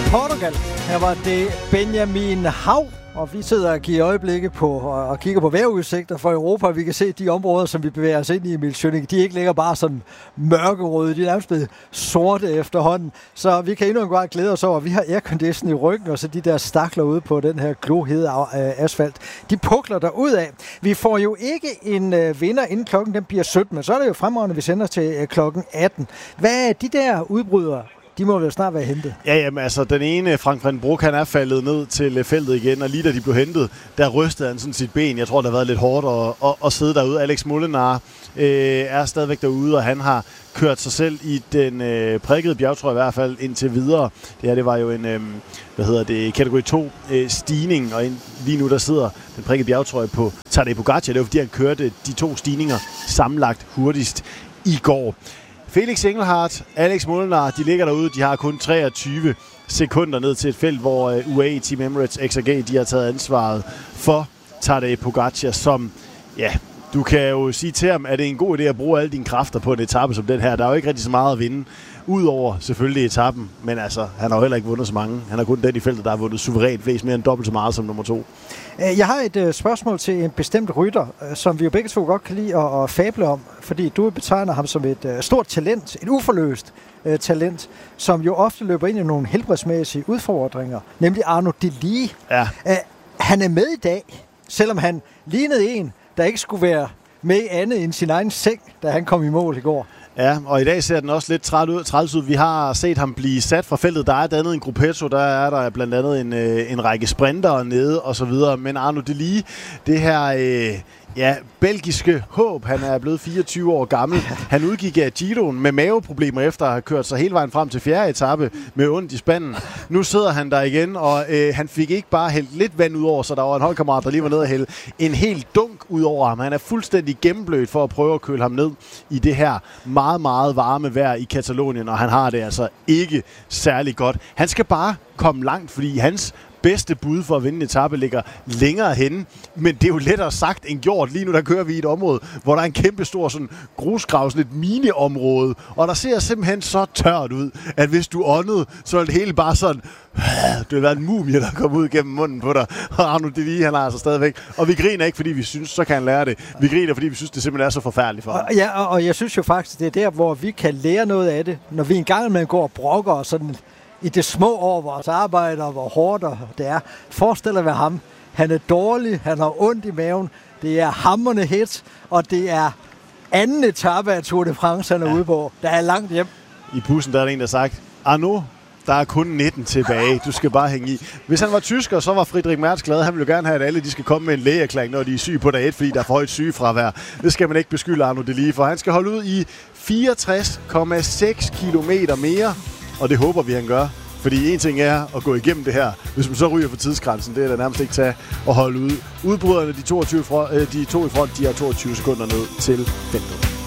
Portugal. Her var det Benjamin Hav, og vi sidder og giver øjeblikke på og kigger på vejrudsigter for Europa. Vi kan se, at de områder, som vi bevæger os ind i, Emil Schønning, de er ikke længere bare sådan mørkerøde. De er nærmest blevet sorte efterhånden. Så vi kan endnu en gang glæde os over, at vi har aircondition i ryggen, og så de der stakler ude på den her glohede asfalt. De pukler der ud af. Vi får jo ikke en vinder, inden klokken den bliver 17, men så er det jo fremragende, vi sender til klokken 18. Hvad er de der udbrydere? De må vel snart være hentet. Ja, jamen altså, den ene, Frank van Broek, han er faldet ned til feltet igen, og lige da de blev hentet, der rystede han sådan sit ben. Jeg tror, det har været lidt hårdt at sidde derude. Alex Molenaar er stadigvæk derude, og han har kørt sig selv i den prikkede bjergtrøje i hvert fald indtil videre. Det her, det var jo en, kategori 2 stigning, og lige nu der sidder den prikkede bjergtrøje på Tadej Pogacar. Det var fordi, han kørte de 2 stigninger sammenlagt hurtigst i går. Felix Engelhardt, Alex Molenaar, de ligger derude. De har kun 23 sekunder ned til et felt, hvor UAE Team Emirates XRG, de har taget ansvaret for Tadej Pogacar, som, ja, du kan jo sige til ham, at det er en god idé at bruge alle dine kræfter på en etape som den her. Der er jo ikke rigtig så meget at vinde, udover selvfølgelig etappen, men altså, han har jo heller ikke vundet så mange. Han har kun den i feltet, der har vundet suverænt flest, mere end dobbelt så meget som nummer 2. Jeg har et spørgsmål til en bestemt rytter, som vi jo begge to godt kan lide at fable om, fordi du betegner ham som et stort talent, et uforløst talent, som jo ofte løber ind i nogle helbredsmæssige udfordringer, nemlig Arnaud Delis. Ja. Han er med i dag, selvom han lignede en, der ikke skulle være med andet end sin egen seng, da han kom i mål i går. Ja, og i dag ser den også lidt træls ud. Vi har set ham blive sat fra feltet. Der er dannet en gruppetto, der er der blandt andet en række sprintere nede og så videre. Men Arnaud Delis, det her belgiske håb, han er blevet 24 år gammel. Han udgik af Giroen med maveproblemer efter at have kørt sig hele vejen frem til 4. etape med ondt i spanden. Nu sidder han der igen, og han fik ikke bare hældt lidt vand ud over, så der var en holdkammerat, der lige var nede og hælde en helt dunk ud over ham. Han er fuldstændig gennemblødt for at prøve at køle ham ned i det her meget, meget varme vejr i Katalonien, og han har det altså ikke særlig godt. Han skal bare komme langt, fordi hans bedste bud for at vinde en etape ligger længere henne, men det er jo lettere sagt end gjort. Lige nu der kører vi i et område, hvor der er en kæmpe stor sådan grusgrav, sådan et mini-område, og der ser simpelthen så tørt ud, at hvis du åndede, så er det hele bare sådan, det vil være en mumie, der kommer ud gennem munden på dig. Og Arnaud Delis, han er altså stadigvæk. Og vi griner ikke, fordi vi synes, så kan han lære det. Vi griner, fordi vi synes, det simpelthen er så forfærdeligt for ham. Ja, og jeg synes jo faktisk, det er der, hvor vi kan lære noget af det, når vi engang med går og brokker og sådan i det små over vores arbejde, og hvor hårdt det er. Forestil dig ved ham. Han er dårlig, han har ondt i maven, det er hamrende hit, og det er anden etape af Tour de France, han er ude på. Der er langt hjem. I bussen der er der en, der har sagt, Arnaud, der er kun 19 tilbage. Du skal bare hænge i. Hvis han var tysker, så var Friedrich Merz glad. Han ville jo gerne have, at alle de skal komme med en lægeerklæring, når de er syge på dag 1, fordi der er for højt sygefravær. Det skal man ikke beskylde Arnaud Delis for. Han skal holde ud i 64,6 kilometer mere, og det håber vi, han gør. Fordi en ting er at gå igennem det her. Hvis man så ryger for tidsgrænsen, det er der nærmest ikke tage at holde ud. Udbryderne, de to i front, de har 22 sekunder ned til feltet.